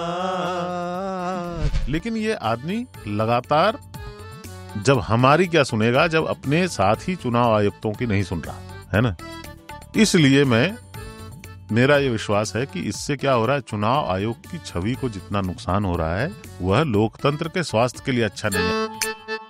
लेकिन ये आदमी लगातार जब हमारी क्या सुनेगा, जब अपने साथ ही चुनाव आयुक्तों की नहीं सुन रहा है ना। इसलिए मेरा ये विश्वास है कि इससे क्या हो रहा है, चुनाव आयोग की छवि को जितना नुकसान हो रहा है वह लोकतंत्र के स्वास्थ्य के लिए अच्छा नहीं है।